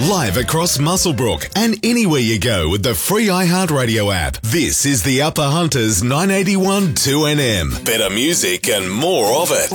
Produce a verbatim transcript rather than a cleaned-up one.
Live across Muswellbrook and anywhere you go with the free iHeartRadio app. This is the Upper Hunters nine eighty-one two N M. Better music and more of it.